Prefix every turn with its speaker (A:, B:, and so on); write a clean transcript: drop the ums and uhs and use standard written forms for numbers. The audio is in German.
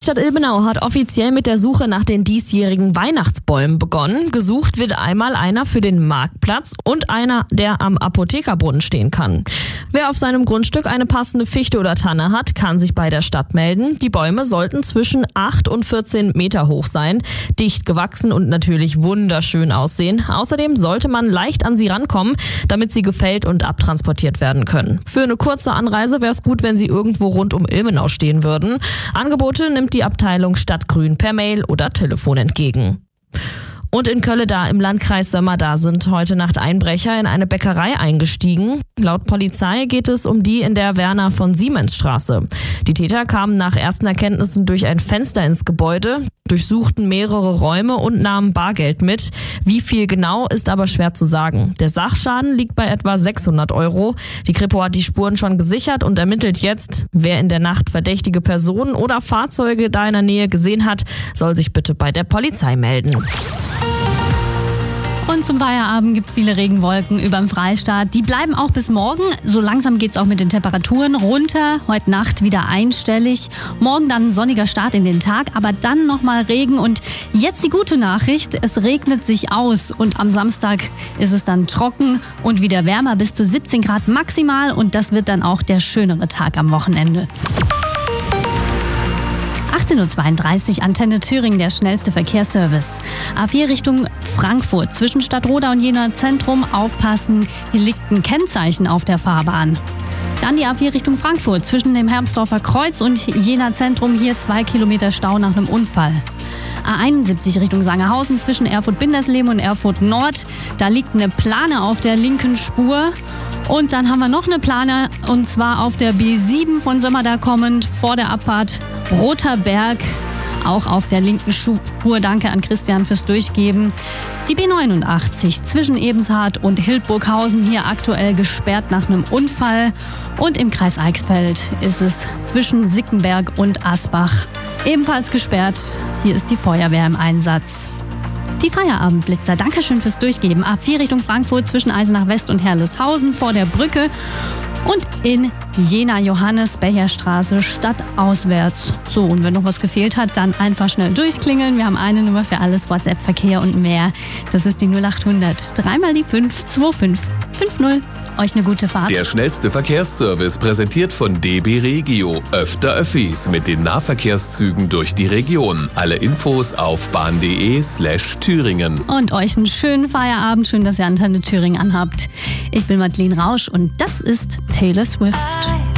A: Stadt Ilmenau hat offiziell mit der Suche nach den diesjährigen Weihnachtsbäumen begonnen. Gesucht wird einmal einer für den Marktplatz und einer, der am Apothekerbrunnen stehen kann. Wer auf seinem Grundstück eine passende Fichte oder Tanne hat, kann sich bei der Stadt melden. Die Bäume sollten zwischen 8 und 14 Meter hoch sein, dicht gewachsen und natürlich wunderschön aussehen. Außerdem sollte man leicht an sie rankommen, damit sie gefällt und abtransportiert werden können. Für eine kurze Anreise wäre es gut, wenn sie irgendwo rund um Ilmenau stehen würden. Angebote nimmt die Abteilung Stadtgrün per Mail oder Telefon entgegen. Und in Kölleda im Landkreis Sömmerda sind heute Nacht Einbrecher in eine Bäckerei eingestiegen. Laut Polizei geht es um die in der Werner-von-Siemens-Straße. Die Täter kamen nach ersten Erkenntnissen durch ein Fenster ins Gebäude, durchsuchten mehrere Räume und nahmen Bargeld mit. Wie viel genau, ist aber schwer zu sagen. Der Sachschaden liegt bei etwa 600 €. Die Kripo hat die Spuren schon gesichert und ermittelt jetzt. Wer in der Nacht verdächtige Personen oder Fahrzeuge da in der Nähe gesehen hat, soll sich bitte bei der Polizei melden.
B: Und zum Feierabend gibt es viele Regenwolken über dem Freistaat. Die bleiben auch bis morgen. So langsam geht es auch mit den Temperaturen runter. Heute Nacht wieder einstellig. Morgen dann ein sonniger Start in den Tag, aber dann nochmal Regen. Und jetzt die gute Nachricht, es regnet sich aus. Und am Samstag ist es dann trocken und wieder wärmer, bis zu 17 Grad maximal. Und das wird dann auch der schönere Tag am Wochenende. 18:32 Uhr, Antenne Thüringen, der schnellste Verkehrsservice. A4 Richtung Frankfurt, zwischen Stadtroda und Jena Zentrum aufpassen, hier liegt ein Kennzeichen auf der Fahrbahn. Dann die A4 Richtung Frankfurt, zwischen dem Hermsdorfer Kreuz und Jena Zentrum, hier 2 Kilometer Stau nach einem Unfall. A71 Richtung Sangerhausen, zwischen Erfurt-Bindersleben und Erfurt Nord, da liegt eine Plane auf der linken Spur. Und dann haben wir noch eine Plane, und zwar auf der B7 von Sömmerda kommend, vor der Abfahrt Roter Berg, auch auf der linken Spur. Danke an Christian fürs Durchgeben. Die B89 zwischen Ebenshardt und Hildburghausen, hier aktuell gesperrt nach einem Unfall. Und im Kreis Eichsfeld ist es zwischen Sickenberg und Asbach ebenfalls gesperrt. Hier ist die Feuerwehr im Einsatz. Die Feierabendblitzer, Dankeschön fürs Durchgeben. A4 Richtung Frankfurt zwischen Eisenach West und Herleshausen vor der Brücke. Und in Jena Johannes-Becher-Straße stadtauswärts. So, und wenn noch was gefehlt hat, dann einfach schnell durchklingeln. Wir haben eine Nummer für alles, WhatsApp-Verkehr und mehr. Das ist die 0800 3 mal die 5 2550. Euch eine gute Fahrt.
C: Der schnellste Verkehrsservice präsentiert von DB Regio. Öfter Öffis mit den Nahverkehrszügen durch die Region. Alle Infos auf bahn.de/Thüringen.
B: Und euch einen schönen Feierabend. Schön, dass ihr Antenne Thüringen anhabt. Ich bin Madeleine Rausch und das ist Taylor Swift.